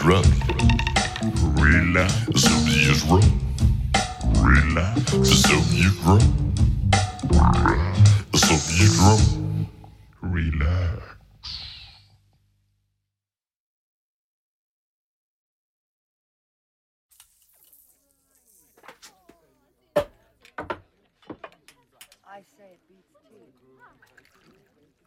drop. Relax, so you roll. Relax, so you grow. So you grow. Relax. I say it beats two.